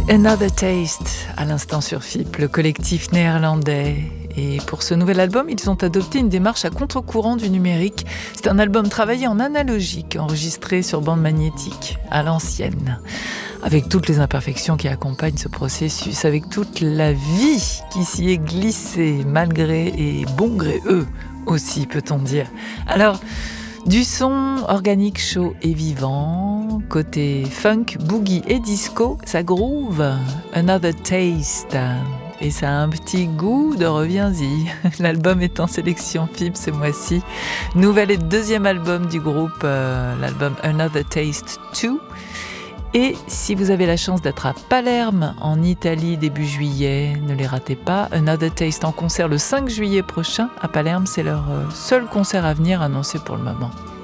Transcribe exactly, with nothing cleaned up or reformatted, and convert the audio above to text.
Another Taste, à l'instant sur F I P, le collectif néerlandais. Et pour ce nouvel album, ils ont adopté une démarche à contre-courant du numérique. C'est un album travaillé en analogique, enregistré sur bande magnétique, à l'ancienne, avec toutes les imperfections qui accompagnent ce processus, avec toute la vie qui s'y est glissée, malgré et bon gré eux aussi, peut-on dire. Alors, du son organique chaud et vivant, côté funk, boogie et disco, ça groove, Another Taste. Et ça a un petit goût de reviens-y. L'album est en sélection F I P ce mois-ci. Nouvel et deuxième album du groupe, euh, l'album Another Taste deux. Et si vous avez la chance d'être à Palerme, en Italie, début juillet, ne les ratez pas. Another Taste en concert le cinq juillet prochain à Palerme. C'est leur seul concert à venir annoncé pour le moment.